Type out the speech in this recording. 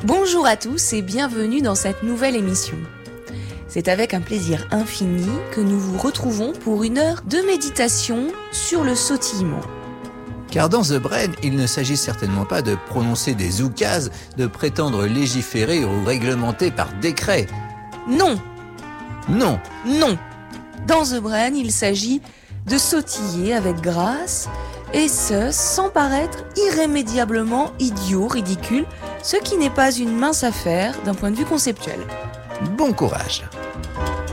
Bonjour à tous et bienvenue dans cette nouvelle émission. C'est avec un plaisir infini que nous vous retrouvons pour une heure de méditation sur le sautillement. Car dans The Brain, il ne s'agit certainement pas de prononcer des oukases, de prétendre légiférer ou réglementer par décret. Non, Non, non. Dans The Brain, il s'agit de sautiller avec grâce, et ce, sans paraître irrémédiablement idiot, ridicule, ce qui n'est pas une mince affaire d'un point de vue conceptuel. bon courage.